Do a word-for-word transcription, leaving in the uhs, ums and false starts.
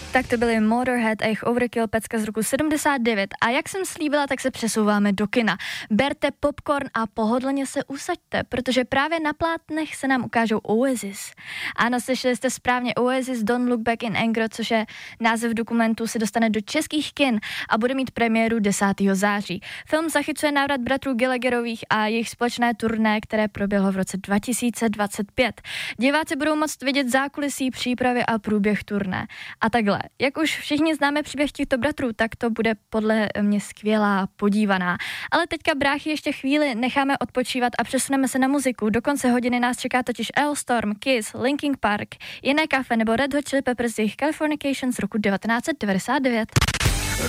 Tak to byly Motorhead a jejich Overkill, pecka z roku sedmdesát devět. A jak jsem slíbila, tak se přesouváme do kina. Berte popcorn a pohodlně se usaďte, protože právě na plátnech se nám ukážou Oasis. Ano, slyšeli jste správně, Oasis Don't Look Back in Anger, což je název dokumentu, se dostane do českých kin a bude mít premiéru desátého září. Film zachycuje návrat bratrů Gallagherových a jejich společné turné, které proběhlo v roce dva tisíce dvacet pět. Diváci budou moct vidět zákulisí, přípravy a průběh turné. A takhle. Jak už všichni známe příběh těchto bratrů, tak to bude podle mě skvělá podívaná. Ale teďka, bráchy, ještě chvíli necháme odpočívat a přesuneme se na muziku. Do konce hodiny nás čeká totiž Storm, Kiss, Linkin Park, Jiné kafe nebo Red Hot Chili Peppers, jejich Californication z roku devatenáct set devadesát devět.